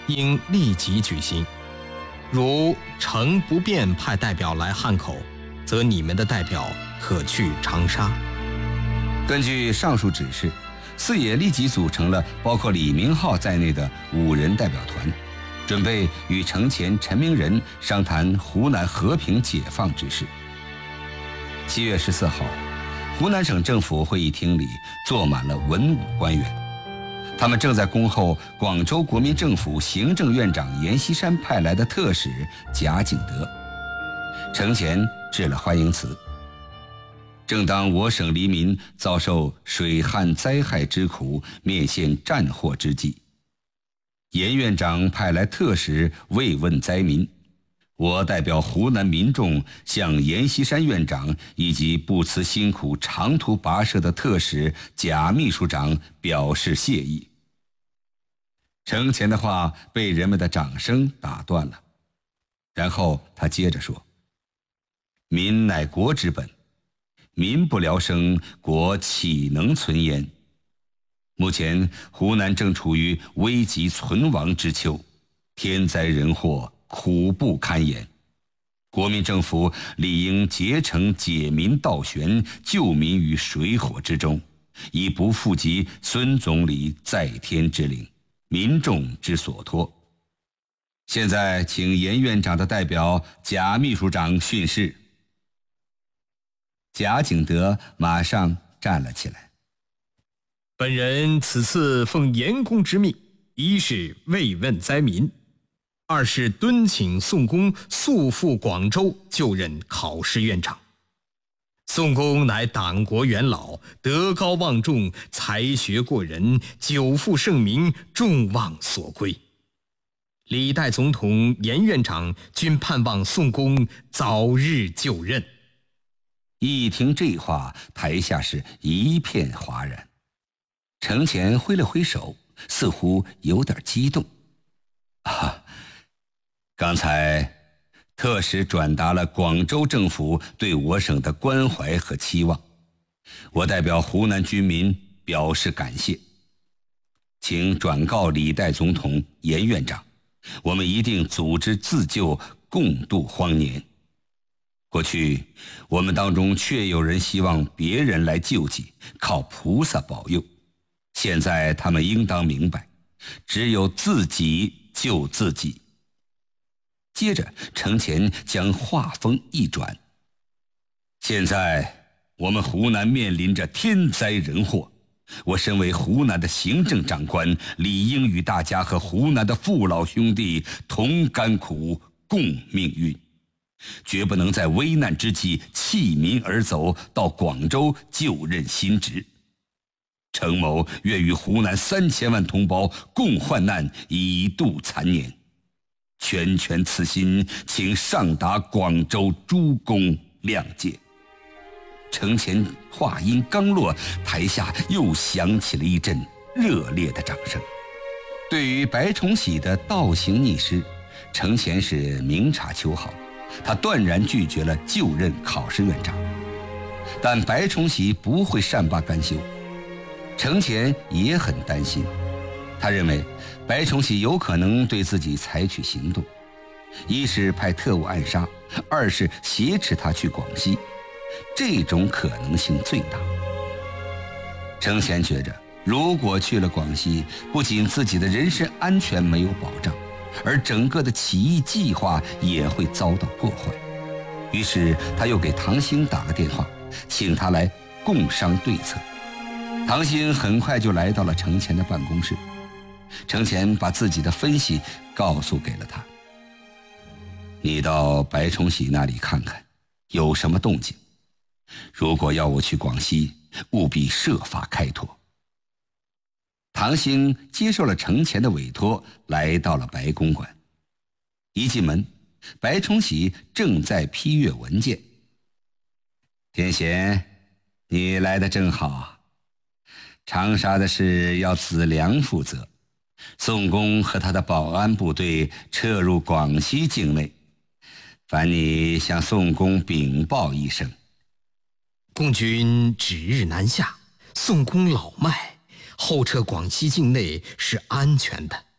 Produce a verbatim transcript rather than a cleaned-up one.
应立即举行。如城不便派代表来汉口，则你们的代表可去长沙。 根据上述指示，四野立即组成了包括李明浩在内的五人代表团，准备与程潜、陈明仁商谈湖南和平解放之事。七月十四号，湖南省政府会议厅里坐满了文武官员，他们正在恭候广州国民政府行政院长阎锡山派来的特使贾景德。程潜致了欢迎词。正当我省黎民遭受水旱灾害之苦，面陷战祸之际，阎院长派来特使慰问灾民，我代表湖南民众向阎锡山院长以及不辞辛苦长途跋涉的特使贾秘书长表示谢意。程潜的话被人们的掌声打断了，然后他接着说：民乃国之本，民不聊生，国岂能存焉？目前湖南正处于危急存亡之秋，天灾人祸，苦不堪言。国民政府理应竭诚解民倒悬，救民于水火之中，以不负及孙总理在天之灵，民众之所托。现在请阎院长的代表贾秘书长训示。贾景德马上站了起来。 本人此次奉阎公之命，一是慰问灾民，二是敦请宋公速赴广州就任考试院长。宋公乃党国元老，德高望重，才学过人，久负盛名，众望所归。历代总统、阎院长均盼望宋公早日就任。 一听这话，台下是一片哗然。程潜挥了挥手，似乎有点激动。啊，刚才特使转达了广州政府对我省的关怀和期望，我代表湖南军民表示感谢，请转告历代总统、阎院长，我们一定组织自救，共度荒年。过去我们当中确有人希望别人来救济，靠菩萨保佑，现在他们应当明白，只有自己救自己。接着程潜将话锋一转，现在我们湖南面临着天灾人祸，我身为湖南的行政长官，理应与大家和湖南的父老兄弟同甘苦，共命运，绝不能在危难之际弃民而走，到广州就任新职。程某愿与湖南三千万同胞共患难，以度残年。拳拳此心，请上达广州诸公谅解。程潜话音刚落，台下又响起了一阵热烈的掌声。对于白崇禧的倒行逆施，程潜是明察秋毫，他断然拒绝了就任考试院长。但白崇禧不会善罢甘休，程潜也很担心，他认为白崇禧有可能对自己采取行动，一是派特务暗杀，二是挟持他去广西，这种可能性最大。程潜觉着，如果去了广西，不仅自己的人身安全没有保障，而整个的起义计划也会遭到破坏。于是他又给唐兴打了电话，请他来共商对策。唐兴很快就来到了程潜的办公室，程潜把自己的分析告诉给了他。你到白崇禧那里看看，有什么动静？如果要我去广西，务必设法开脱。唐兴接受了程潜的委托，来到了白公馆。一进门，白崇禧正在批阅文件。天贤，你来得正好。长沙的事要子良负责，宋公和他的保安部队撤入广西境内，烦你向宋公禀报一声。 共军指日南下，宋公老迈，后撤广西境内是安全的。